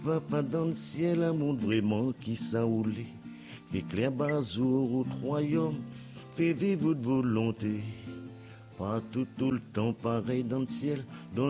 Papa dans le ciel, un monde vraiment qui s'enroule. Fait clair bas au royaume, fait vivre votre volonté. Pas tout le temps pareil dans le ciel, dans